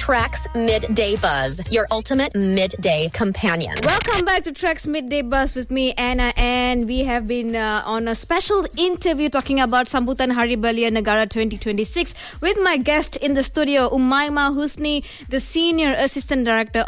Trax Midday Buzz, your ultimate midday companion. Welcome back to Trax Midday Buzz with me, Anna, and we have been on a special interview talking about Sambutan Hari Belia Negara 2026 with my guest in the studio, Umaima Husni, the Senior Assistant Director